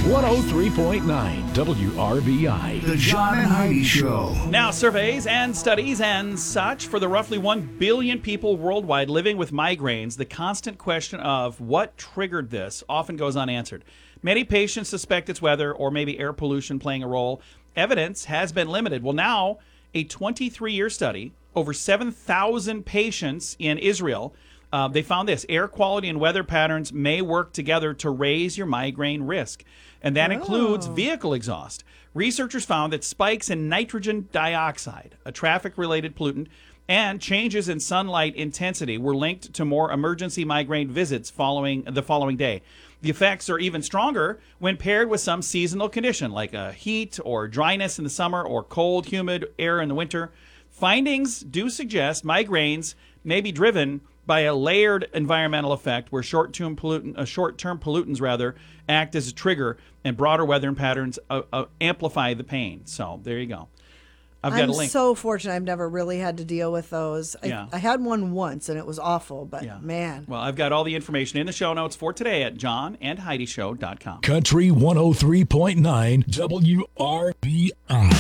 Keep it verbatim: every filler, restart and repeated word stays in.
one oh three point nine W R B I. The John and Heidi Show. Now, surveys and studies and such for the roughly one billion people worldwide living with migraines, the constant question of what triggered this often goes unanswered. Many patients suspect it's weather or maybe air pollution playing a role. Evidence has been limited. Well, now, a twenty-three-year study, over seven thousand patients in Israel, uh, they found this. Air quality and weather patterns may work together to raise your migraine risk, and that Oh. includes vehicle exhaust. Researchers found that spikes in nitrogen dioxide, a traffic-related pollutant, and changes in sunlight intensity were linked to more emergency migraine visits following the following day. The effects are even stronger when paired with some seasonal condition like a heat or dryness in the summer or cold, humid air in the winter. Findings do suggest migraines may be driven by a layered environmental effect where short-term pollutant, uh, short-term pollutants rather act as a trigger, and broader weather patterns uh, uh, amplify the pain. So there you go. I've got I'm a link. so fortunate I've never really had to deal with those. I, Yeah. I had one once and it was awful, but Yeah. man. Well, I've got all the information in the show notes for today at john and heidi show dot com. Country one oh three point nine W R B I.